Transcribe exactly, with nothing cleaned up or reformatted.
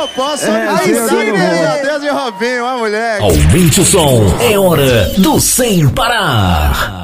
eu posso. É, Aí sim, sim, amigo. meu Deus de Robinho, ó, moleque. Aumente o som, é hora do Sem Parar.